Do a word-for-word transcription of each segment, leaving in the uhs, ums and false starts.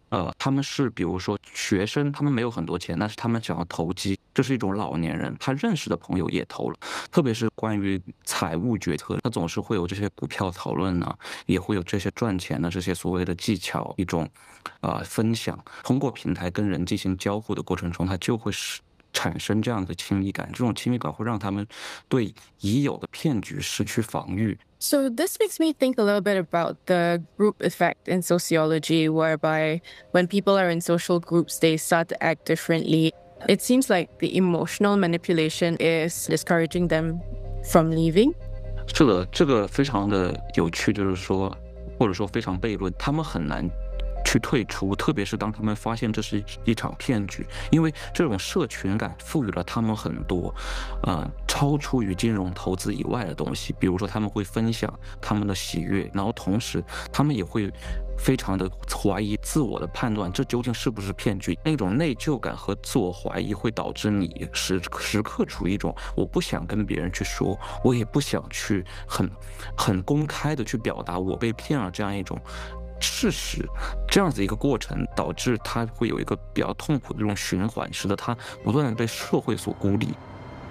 呃，他们是比如说学生，他们没有很多钱，但是他们想要投机，这是一种老年人，他认识的朋友也投了，特别是关于财务决策，他总是会有这些股票讨论呢，也会有这些赚钱的这些所谓的技巧，一种呃分享，通过平台跟人进行交互的过程中，它就会使产生这样的亲密感，这种亲密感会让他们对已有的骗局失去防御。 So this makes me think a little bit about the group effect in sociology, whereby when people are in social groups, they start to act differently. It seems like the emotional manipulation is discouraging them from leaving. 是的，这个非常的有趣，就是说，或者说非常悖论，他们很难去退出，特别是当他们发现这是一场骗局，因为这种社群感赋予了他们很多，呃，超出于金融投资以外的东西。比如说，他们会分享他们的喜悦，然后同时他们也会非常的怀疑自我的判断，这究竟是不是骗局？那种内疚感和自我怀疑会导致你时时刻处于一种我不想跟别人去说，我也不想去很很公开的去表达我被骗了这样一种事实，这样子一个过程导致他会有一个比较痛苦的这种循环，使得他不断的被社会所孤立。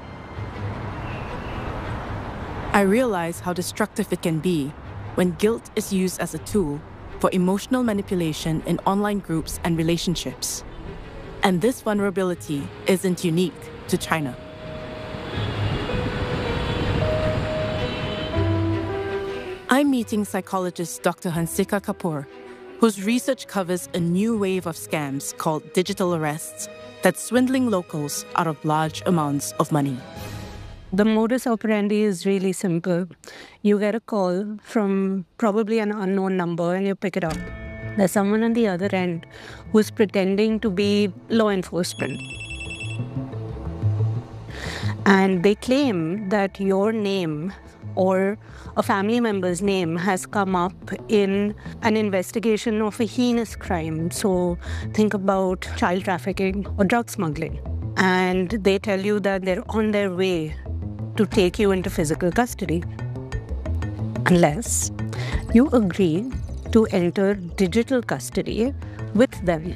I realize how destructive it can be when guilt is used as a tool for emotional manipulation in online groups and relationships. And this vulnerability isn't unique to China. I'm meeting psychologist Doctor Hansika Kapoor, whose research covers a new wave of scams called digital arrests that's swindling locals out of large amounts of money. The modus operandi is really simple. You get a call from probably an unknown number and you pick it up. There's someone on the other end who's pretending to be law enforcement. And they claim that your name or a family member's name has come up in an investigation of a heinous crime. So think about child trafficking or drug smuggling. And they tell you that they're on their way to take you into physical custody, unless you agree to enter digital custody with them.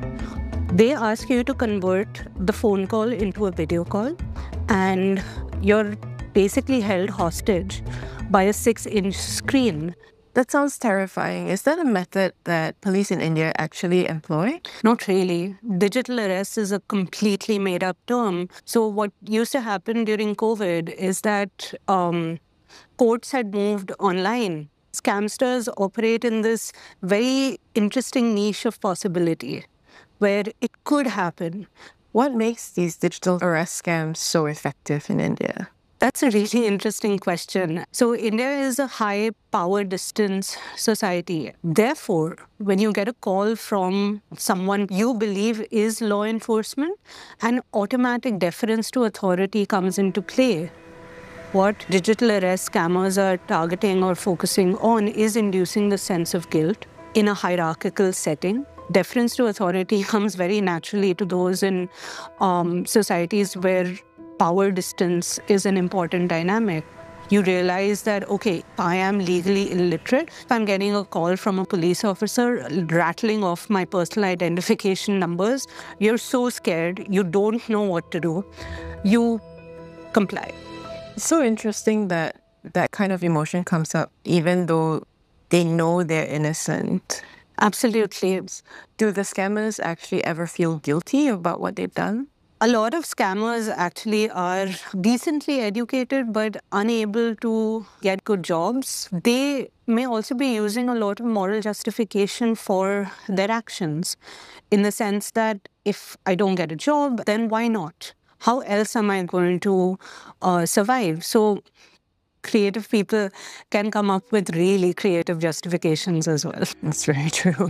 They ask you to convert the phone call into a video call, and you're basically held hostage by a six-inch screen. That sounds terrifying. Is that a method that police in India actually employ? Not really. Digital arrest is a completely made-up term. So what used to happen during COVID is that um, courts had moved online. Scamsters operate in this very interesting niche of possibility where it could happen. What makes these digital arrest scams so effective in India? That's a really interesting question. So India is a high power distance society. Therefore, when you get a call from someone you believe is law enforcement, an automatic deference to authority comes into play. What digital arrest scammers are targeting or focusing on is inducing the sense of guilt in a hierarchical setting. Deference to authority comes very naturally to those in um, societies where power distance is an important dynamic. You realize that, okay, I am legally illiterate. If I'm getting a call from a police officer rattling off my personal identification numbers, you're so scared, you don't know what to do. You comply. It's so interesting that that kind of emotion comes up even though they know they're innocent. Absolutely. Do the scammers actually ever feel guilty about what they've done? A lot of scammers actually are decently educated but unable to get good jobs. They may also be using a lot of moral justification for their actions, in the sense that if I don't get a job, then why not? How else am I going to uh, survive? So creative people can come up with really creative justifications as well. That's very true.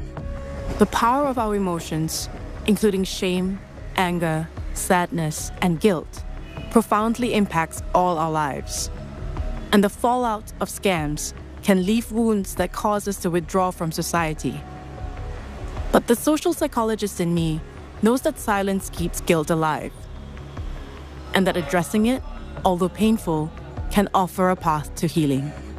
The power of our emotions, including shame, anger, sadness, and guilt, profoundly impacts all our lives. And the fallout of scams can leave wounds that cause us to withdraw from society. But the social psychologist in me knows that silence keeps guilt alive, and that addressing it, although painful, can offer a path to healing.